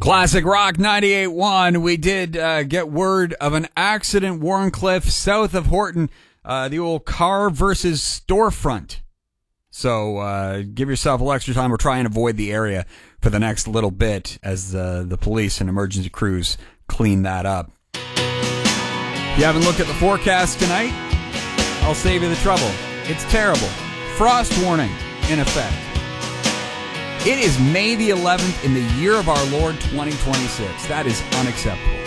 Classic Rock 98.1. We did get word of an accident, Warncliffe, south of Horton, the old car versus storefront. So give yourself a little extra time or try and avoid the area for the next little bit as the police and emergency crews clean that up. If you haven't looked at the forecast tonight, I'll save you the trouble. It's terrible. Frost warning in effect. It is May the 11th in the year of our Lord 2026. That is unacceptable.